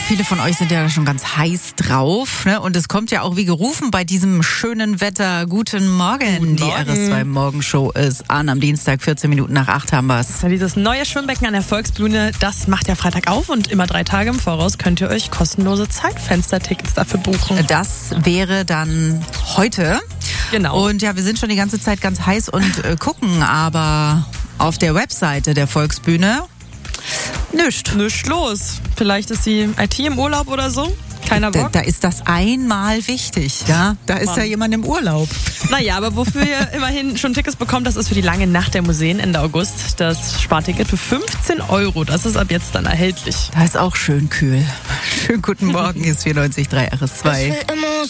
viele von euch sind ja schon ganz heiß drauf, ne? Und es kommt ja auch wie gerufen bei diesem schönen Wetter. Guten Morgen. Die RS2 Morgenshow ist an. Am Dienstag 14 Minuten nach 8 haben wir es. Ja, dieses neue Schwimmbecken an der Volksbühne, das macht ja Freitag auf und immer 3 Tage im Voraus könnt ihr euch kostenlose Zeitfenster-Tickets dafür buchen. Das wäre dann heute. Genau. Und ja, wir sind schon die ganze Zeit ganz heiß und gucken, aber auf der Webseite der Volksbühne nichts los. Vielleicht ist die IT im Urlaub oder so. Keiner Bock. Da ist das einmal wichtig, ja. Da ist ja jemand im Urlaub. Naja, aber wofür ihr immerhin schon Tickets bekommt, das ist für die lange Nacht der Museen Ende August. Das Sparticket für 15 €. Das ist ab jetzt dann erhältlich. Da ist auch schön kühl. Schönen guten Morgen, ist 94.3 RS2.